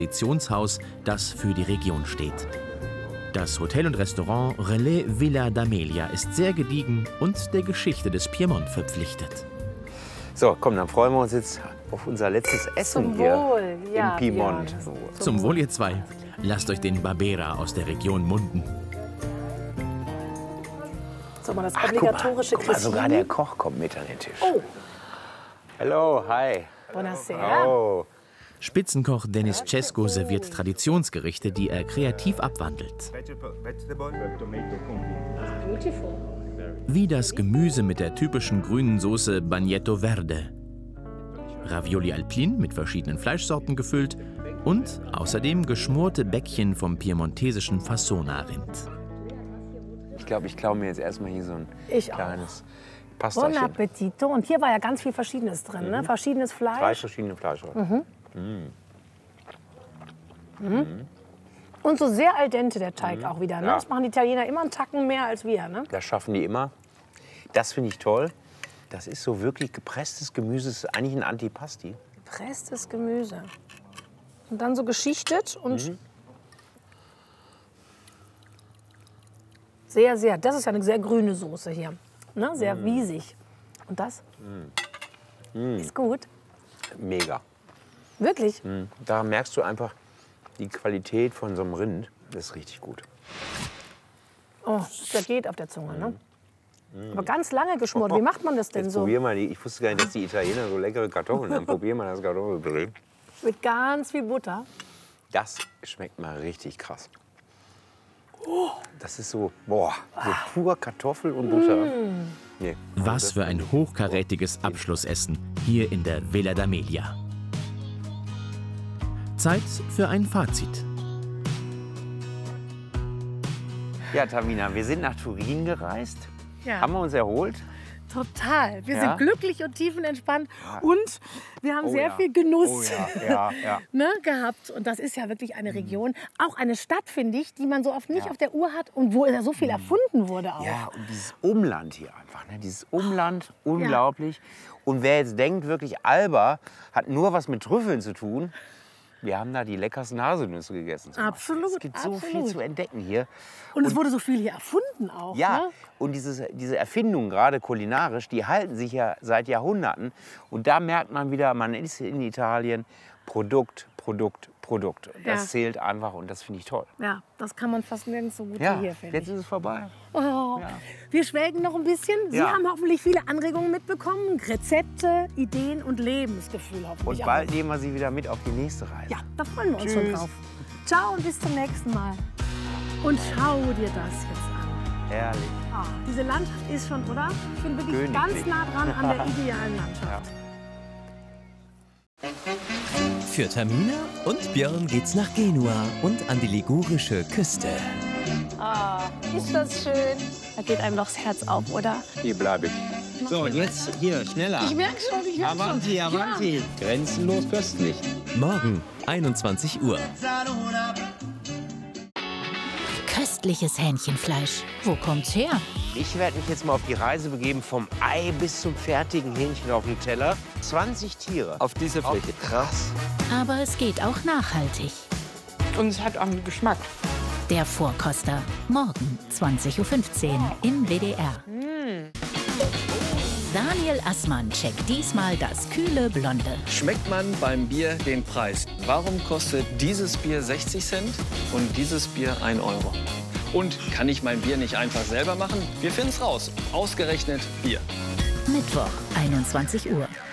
Traditionshaus, das für die Region steht. Das Hotel und Restaurant Relais Villa d'Amelia ist sehr gediegen und der Geschichte des Piemont verpflichtet. So, komm, dann freuen wir uns jetzt auf unser letztes Essen Zum hier Wohl. Ja, im Piemont. Björn. Zum Wohl, ihr zwei. Lasst euch den Barbera aus der Region munden. So, mal das Ach, obligatorische guck mal, sogar Crespini. der Koch kommt mit an den Tisch. Oh, Hallo, hi. buonasera. Oh. Spitzenkoch Denis Cesco serviert Traditionsgerichte, die er kreativ abwandelt. Beautiful. Wie das Gemüse mit der typischen grünen Soße Bagnetto Verde. Ravioli Alpin mit verschiedenen Fleischsorten gefüllt und außerdem geschmorte Bäckchen vom piemontesischen Fassona-Rind. Ich glaube, ich klaue mir jetzt erstmal hier so ein Ich auch. kleines Buon Pastachen. appetito. Und hier war ja ganz viel Verschiedenes drin, ne? Verschiedenes 3 Fleisch. verschiedene Fleischsorten. Und so sehr al dente der Teig auch wieder, ne? Ja. Das machen die Italiener immer einen Tacken mehr als wir, ne? Das schaffen die immer. Das finde ich toll. Das ist so wirklich gepresstes Gemüse. Das ist eigentlich ein Antipasti. Gepresstes Gemüse. Und dann so geschichtet und sehr, sehr. Das ist ja eine sehr grüne Soße hier. Ne? Sehr wiesig. Und das? Ist gut. Mega. Wirklich. Da merkst du einfach die Qualität von so einem Rind. Das ist richtig gut. Oh, der geht auf der Zunge, ne? Aber ganz lange geschmort. Wie macht man das denn Jetzt so? probier mal die. Ich wusste gar nicht, dass die Italiener so leckere Kartoffeln haben. Probier mal das Kartoffelpüree. Mit ganz viel Butter. Das schmeckt mal richtig krass. Das ist so, boah, so pur Kartoffel und Butter. Nee. Was für ein hochkarätiges Abschlussessen hier in der Villa d'Amelia. Zeit für ein Fazit. Ja, Tamina, wir sind nach Turin gereist. Ja. Haben wir uns erholt? Total. Wir Ja? sind glücklich und tiefenentspannt. Und wir haben sehr ja. viel Genuss Oh ja. ne, gehabt. Und das ist ja wirklich eine Region, auch eine Stadt, finde ich, die man so oft nicht auf der Uhr hat und wo ja so viel erfunden wurde auch. Ja, und dieses Umland hier einfach. Ne? Dieses Umland, unglaublich. Und wer jetzt denkt, wirklich Alba hat nur was mit Trüffeln zu tun, wir haben da die leckersten Haselnüsse gegessen. zum Beispiel. Absolut, Es gibt so viel absolut. zu entdecken hier. Und es wurde so viel hier erfunden auch. Ja, Ne? und diese Erfindungen, gerade kulinarisch, die halten sich ja seit Jahrhunderten. Und da merkt man wieder, man ist in Italien, Produkt, Produkt, Produkt. Und das Ja. zählt einfach und das finde ich toll. Ja, das kann man fast nirgends so gut Ja, wie hier, finde jetzt ich. ist es vorbei. Oh, wir schwelgen noch ein bisschen. Sie Ja. haben hoffentlich viele Anregungen mitbekommen. Rezepte, Ideen und Lebensgefühl hoffentlich Und auch. bald nehmen wir sie wieder mit auf die nächste Reise. Ja, da freuen wir uns schon Tschüss. drauf. Ciao und bis zum nächsten Mal. Und schau dir das jetzt an. Herrlich. Ah, diese Landschaft ist schon, oder? Ich bin wirklich Königlich. ganz nah dran an der idealen Landschaft. Für Tamina und Björn geht's nach Genua und an die ligurische Küste. Ah, ist das schön. Da geht einem doch das Herz auf, oder? Hier bleibe ich. So, jetzt hier, schneller. Ich merke schon, ich merke schon. Avanti, avanti. Grenzenlos köstlich. Morgen, 21 Uhr. Köstliches Hähnchenfleisch. Wo kommt's her? Ich werde mich jetzt mal auf die Reise begeben, vom Ei bis zum fertigen Hähnchen auf dem Teller. 20 Tiere. Auf dieser Fläche. Krass. Aber es geht auch nachhaltig. Und es hat auch einen Geschmack. Der Vorkoster. Morgen 20.15 Uhr im WDR. Daniel Assmann checkt diesmal das kühle Blonde. Schmeckt man beim Bier den Preis? Warum kostet dieses Bier 60 Cent und dieses Bier 1 Euro? Und kann ich mein Bier nicht einfach selber machen? Wir finden's raus. Ausgerechnet Bier. Mittwoch, 21 Uhr.